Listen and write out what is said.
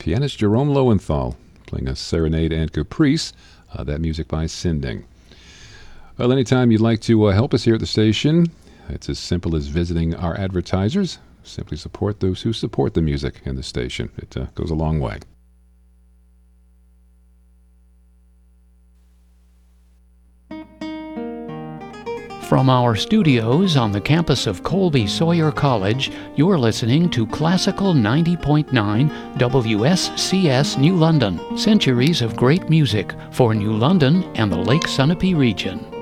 pianist Jerome Lowenthal playing a serenade and caprice, that music by Sinding. Well, anytime you'd like to help us here at the station, it's as simple as visiting our advertisers. Simply support those who support the music in the station. It goes a long way. From our studios on the campus of Colby Sawyer College, you're listening to Classical 90.9 WSCS New London. Centuries of great music for New London and the Lake Sunapee region.